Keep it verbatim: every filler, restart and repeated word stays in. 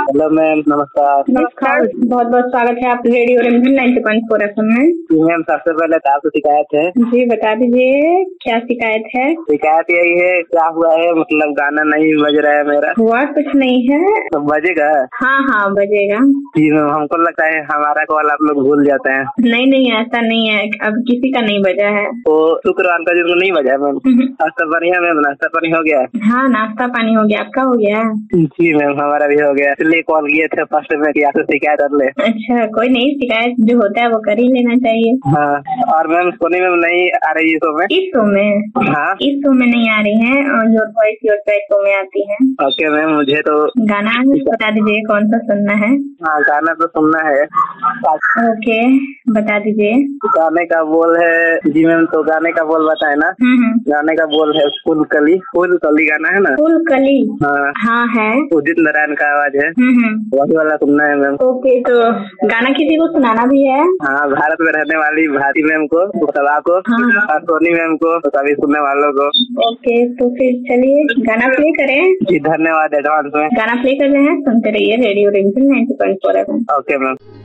Hello ma'am, नमस्कार। नमस्कार, बहुत बहुत स्वागत है आप रेडियो रिमझिम ninety point four F M में। जी मैम, सबसे पहले तो आपको शिकायत है। जी बता दीजिए क्या शिकायत है। शिकायत यही है, क्या हुआ है, मतलब गाना नहीं बज रहा है मेरा। हुआ कुछ नहीं है। तो बजेगा? हाँ हाँ बजेगा। जी मैम, हमको लगता है हमारा कॉल आप लोग भूल जाते हैं। नहीं नहीं ऐसा नहीं है, अब किसी का नहीं बजा है। तो शुक्रवार का दिन नहीं बजा है मैम। नाश्ता पानी है मैम? नाश्ता पानी हो गया? हाँ नाश्ता पानी हो गया, आपका हो गया? जी मैम, हमारा भी हो गया, इसलिए कॉल किए थे फर्स्ट में कि आपसे शिकायत कर ले। अच्छा, कोई नहीं, शिकायत जो होता है वो कर ही लेना चाहिए। हाँ, और मैम सोनी मैम नहीं आ रही है शो में? इस शो में? हाँ, इस शो में नहीं आ रही है, और your voice your choice show में आती है। ओके मैम, मुझे तो गाना बता दीजिए कौन सा सुनना है। हाँ, गाना तो सुनना है। ओके बता दीजिए। गाने का बोल है जी मैम, तो गाने का बोल बताए ना। गाने का बोल है फूल कली। फूल कली गाना है ना? फूल कली? हाँ हाँ है। उदित नारायण का आवाज है, हम्म वही वाला सुनना है मैम। ओके, तो गाना किसी को सुनाना भी है? हाँ, भारत में रहने वाली भारती मैम को, सभा को, हाँ। और सोनी मैम को, तो सभी सुनने वालों को। ओके, तो फिर चलिए गाना प्ले करें। जी धन्यवाद एडवांस में। गाना प्ले कर रहे हैं, सुनते रहिए रेडियो रिमझिम ninety point four F M. Okay ma'am.